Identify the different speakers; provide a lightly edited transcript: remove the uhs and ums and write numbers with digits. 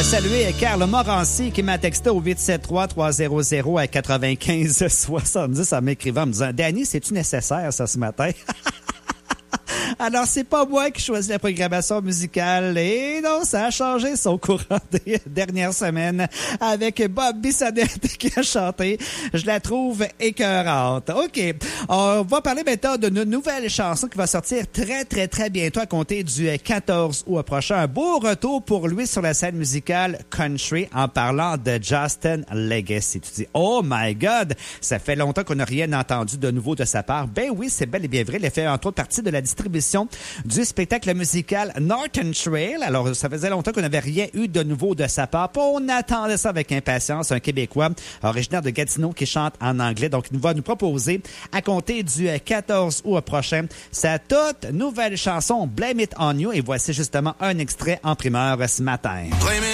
Speaker 1: Saluer Carl Morancy qui m'a texté au 873-300-9570 en m'écrivant, en me disant « Danny, c'est-tu nécessaire ça ce matin? » Alors, c'est pas moi qui choisis la programmation musicale. Et non, ça a changé son courant des dernières semaines avec Bob Bissonnette qui a chanté. Je la trouve écœurante. OK. On va parler maintenant d'une nouvelle chanson qui va sortir très, très, très bientôt à compter du 14 août prochain. Un beau retour pour lui sur la scène musicale country en parlant de Justin Legacy. Tu dis, oh my God, ça fait longtemps qu'on n'a rien entendu de nouveau de sa part. Ben oui, c'est bel et bien vrai. Il a fait entre autres partie de la distribution du spectacle musical Norton Trail. Alors, ça faisait longtemps qu'on n'avait rien eu de nouveau de sa part. On attendait ça avec impatience. Un Québécois originaire de Gatineau qui chante en anglais. Donc, il va nous proposer, à compter du 14 août prochain, sa toute nouvelle chanson Blame It On You. Et voici justement un extrait en primeur ce matin.